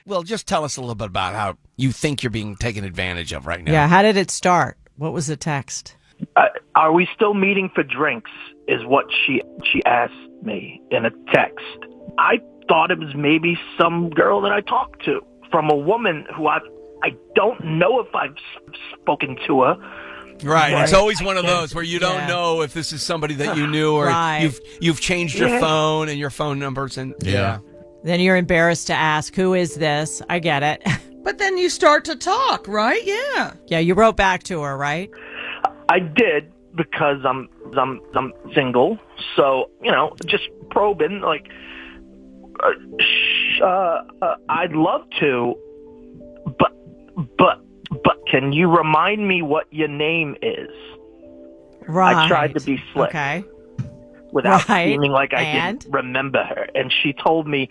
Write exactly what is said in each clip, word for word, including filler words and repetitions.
Well, just tell us a little bit about how you think you're being taken advantage of right now. Yeah, how did it start? What was the text? Uh, are we still meeting for drinks is what she she asked me in a text. I thought it was maybe some girl that I talked to from a woman who I I don't know if I've spoken to her. Right. Right. It's always one of those where you don't Yeah. know if this is somebody that you knew or Right. you've you've changed your Yeah. phone and your phone numbers and Yeah. Then you're embarrassed to ask, who is this? I get it. But then you start to talk, right? Yeah. Yeah, you wrote back to her, right? I did because I'm I'm I'm single, so you know, just probing. Like, uh, sh- uh, uh, I'd love to, but but but can you remind me what your name is? Right. I tried to be slick Okay. without Right. seeming like I And? didn't remember her, and she told me,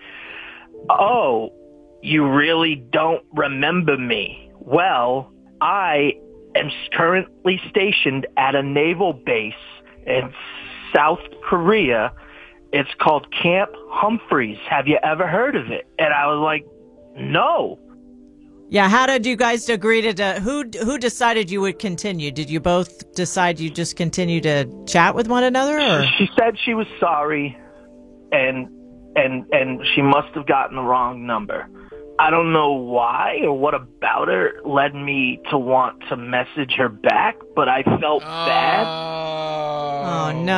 "Oh, you really don't remember me? Well, I am currently stationed at a naval base in South Korea. It's called Camp Humphreys. Have you ever heard of it?" And I was like, "No." Yeah, how did you guys agree to, to who who decided you would continue? Did you both decide you just continue to chat with one another, or? She said she was sorry, and and and she must have gotten the wrong number. I don't know why or what about her led me to want to message her back, but I felt bad. Oh, no.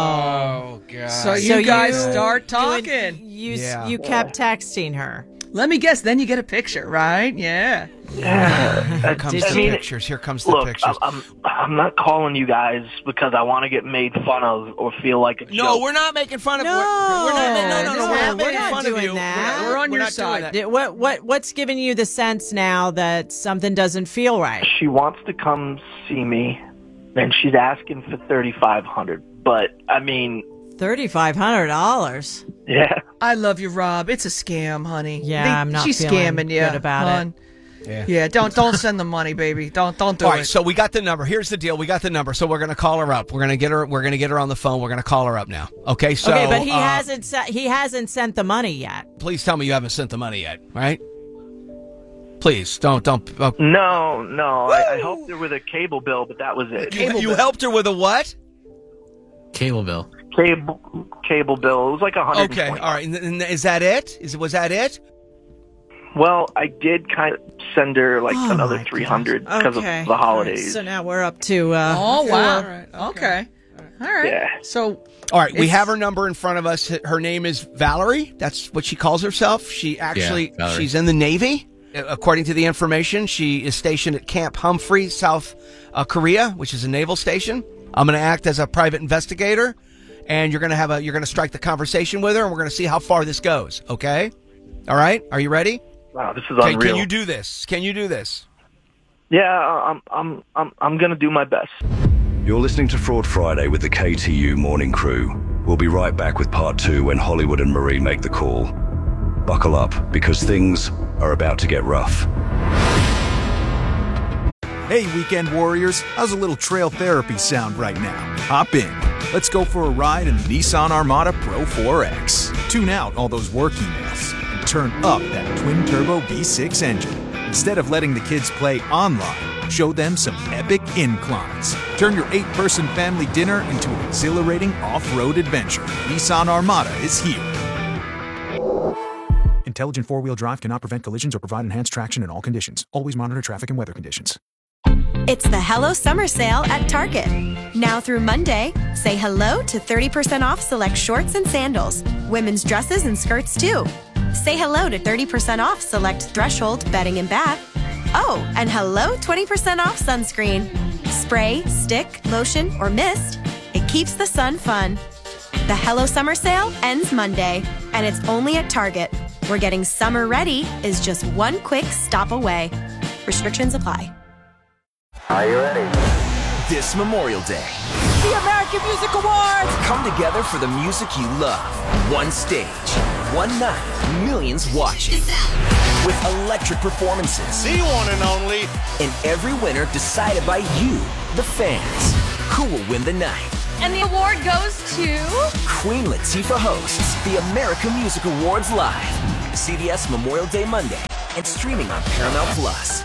Oh, God. So you So guys you- start You, talking. you, Yeah. you kept texting her. Let me guess. Then you get a picture, right? Yeah. Here comes Did the you- pictures. Here comes the Look, pictures. I'm, I'm I'm not calling you guys because I want to get made fun of or feel like a joke. No, we're not making fun of No, we're, we're not, no, no, no, no, we're not we're making not fun of doing you. that. We're, We're on your not doing side. that. Did- What what what's giving you the sense now that something doesn't feel right? She wants to come see me, and she's asking for thirty-five hundred. But I mean, Thirty-five hundred dollars. yeah. I love you, Rob. It's a scam, honey. Yeah, They- I'm not She's feeling scamming you good about it. hon. Yeah. Yeah. Don't don't send the money, baby. Don't don't do All it. right, so we got the number. Here's the deal. We got the number, so we're going to call her up. We're going to get her. We're going to get her on the phone. We're going to call her up now. Okay. So, Okay, but he uh, hasn't se- he hasn't sent the money yet. Please tell me you haven't sent the money yet, right? Please don't don't. Uh, No, no. I, I helped her with a cable bill, but that was it. you you helped her with a what? Cable bill. Cable cable bill. It was like a hundred. Okay. All right. And, and is that it? Is was that it? Well, I did kind of send her like Oh, another my three hundred because Okay. of the All right, holidays. so now we're up to. Uh, Oh four. wow. Okay. All right. Yeah. So All right. We It's- have her number in front of us. Her name is Valerie. That's what she calls herself. She actually Yeah, Valerie. she's in the Navy. Uh, According to the information, she is stationed at Camp Humphrey, South uh, Korea, which is a naval station. I'm going to act as a private investigator, and you're going to have a you're going to strike the conversation with her, and we're going to see how far this goes. Okay? All right. Are you ready? Wow, this is Okay, unreal. can you do this? Can you do this? Yeah, I'm I'm I'm I'm gonna do my best. You're listening to Fraud Friday with the K T U Morning Crew. We'll be right back with part two when Hollywood and Marie make the call. Buckle up, because things are about to get rough. Hey, weekend warriors, how's a little trail therapy sound right now? Hop in. Let's go for a ride in the Nissan Armada Pro four X. Tune out all those work emails and turn up that twin-turbo V six engine. Instead of letting the kids play online, show them some epic inclines. Turn your eight-person family dinner into an exhilarating off-road adventure. Nissan Armada is here. Intelligent four-wheel drive cannot prevent collisions or provide enhanced traction in all conditions. Always monitor traffic and weather conditions. It's the Hello Summer Sale at Target. Now through Monday, say hello to thirty percent off select shorts and sandals, women's dresses and skirts too. Say hello to thirty percent off select Threshold bedding and bath. Oh, and hello twenty percent off sunscreen. Spray, stick, lotion, or mist, it keeps the sun fun. The Hello Summer Sale ends Monday, and it's only at Target, where getting summer ready is just one quick stop away. Restrictions apply. Are you ready? This Memorial Day, The American Music Awards. come together for the music you love. One stage, one night, millions watching. With electric performances. The one and only. And every winner decided by you, the fans. Who will win the night? And the award goes to... Queen Latifah hosts the American Music Awards live. C B S Memorial Day Monday and streaming on Paramount Plus.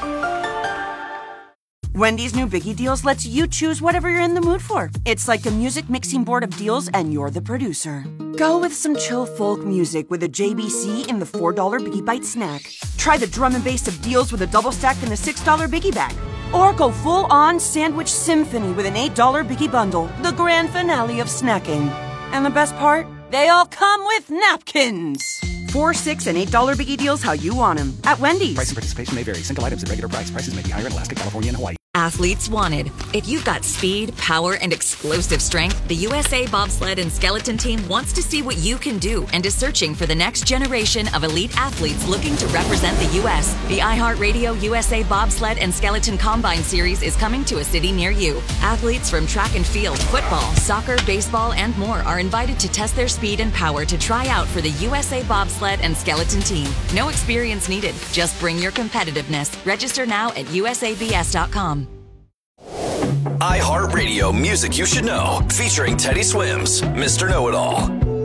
Wendy's new Biggie Deals lets you choose whatever you're in the mood for. It's like a music mixing board of deals, and you're the producer. Go with some chill folk music with a J B C in the four dollar Biggie Bite snack. Try the drum and bass of deals with a double stack in the six dollar Biggie Bag. Or go full-on sandwich symphony with an eight dollar Biggie Bundle, the grand finale of snacking. And the best part? They all come with napkins. Four, six, and eight dollar Biggie Deals how you want them. At Wendy's. Price and participation may vary. Single items at regular price. Prices may be higher in Alaska, California, and Hawaii. Athletes wanted. If you've got speed, power, and explosive strength, the U S A Bobsled and Skeleton Team wants to see what you can do and is searching for the next generation of elite athletes looking to represent the U S The iHeartRadio U S A Bobsled and Skeleton Combine Series is coming to a city near you. Athletes from track and field, football, soccer, baseball, and more are invited to test their speed and power to try out for the U S A Bobsled and Skeleton Team. No experience needed. Just bring your competitiveness. Register now at U S A B S dot com. iHeartRadio Music You Should Know, featuring Teddy Swims, Mister Know-It-All.